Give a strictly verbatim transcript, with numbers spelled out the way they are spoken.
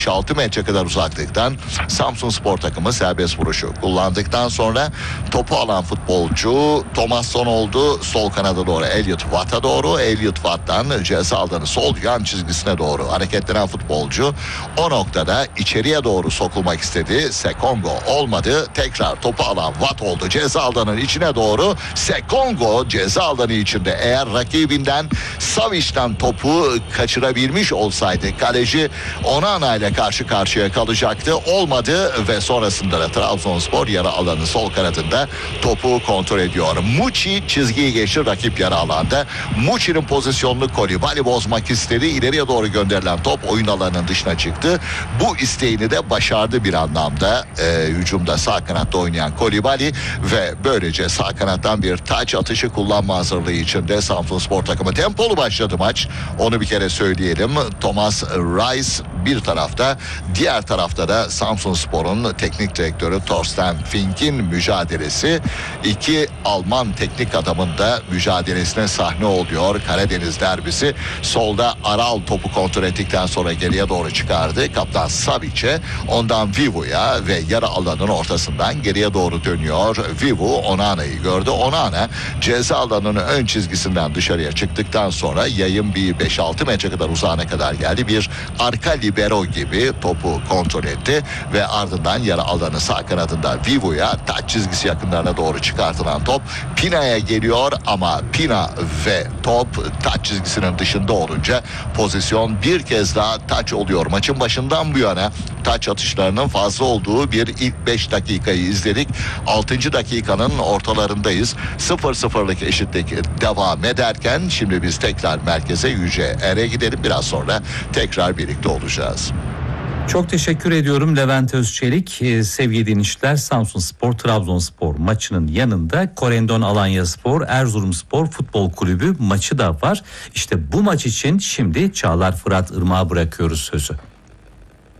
altı metre kadar uzaklıktan Samsunspor takımı serbest vuruşu kullandıktan sonra topu alan futbolcu Thomasson oldu. Sol kanada doğru Elliot Watt'a doğru. Elliot Watt'tan ceza alanı sol yan çizgisine doğru hareketlenen futbolcu o noktada içeriye doğru sokulmak istedi. Sekongo olmadı. Tekrar topu alan Watt oldu. Ceza alanının içine doğru. Sekongo ceza alanı içinde eğer rakibinden Savic'ten topu kaçırabilmiş olsaydı kaleci Onana ile karşı karşıya kalacaktı. Olmadı ve sonrasında da Trabzonspor yarı alanı sol kanadında topu kontrol ediyor. Muçi çizgiyi geçti rakip yarı alanda. Muçi'nin pozisyonunu Kolibali bozmak istedi. İleriye doğru gönderilen top oyun alanının dışına çıktı. Bu isteğini de başardı bir anlamda. Ee, hücumda sağ kanatta oynayan Kolibali ve böylece sağ kanattan bir taç atışı kullanma hazırlığı içinde Samsunspor takımı. Tempolu başladı maç. Onu bir kere söyleyelim. Thomas Reis bir tarafta, diğer tarafta da Samsunspor'un teknik direktörü Thorsten Fink'in mücadelesi. İki Alman teknik adamın da mücadelesine sahne oluyor. Karadeniz derbisi. Solda Aral topu kontrol ettikten sonra geriye doğru çıkardı. Kaptan Savic'e, ondan Vivu'ya ve yarı alanın ortasından geriye doğru dönüyor. Vivu Onana'yı gördü. Onana ceza alanının ön çizgisinden dışarıya çıktıktan sonra yayın bir beş altı metre kadar uzağına kadar geldi. Bir arka libero gibi topu kontrol etti ve ardından yarı alanı sağ kanadında Vivu'ya taç çizgisi yakınlarına doğru çıkartılan top Pina'ya geliyor ama Pina ve top taç çizgisinin dışında olunca pozisyon bir kez daha taç oluyor. Maçın başından bu yana taç atışlarının fazla olduğu bir ilk beş dakikayı izledik. altıncı dakikanın ortalarındayız. sıfır sıfırlık eşitlik devam ederken şimdi biz tekrar merkeze Yüce Er'e gidelim. Biraz sonra tekrar birlikte olacağız. Çok teşekkür ediyorum Levent Özçelik. Ee, sevgili dinleyiciler, Samsunspor Trabzonspor maçının yanında Korendon Alanyaspor Erzurumspor Futbol Kulübü maçı da var. İşte bu maç için şimdi Çağlar Fırat Irmak'a bırakıyoruz sözü.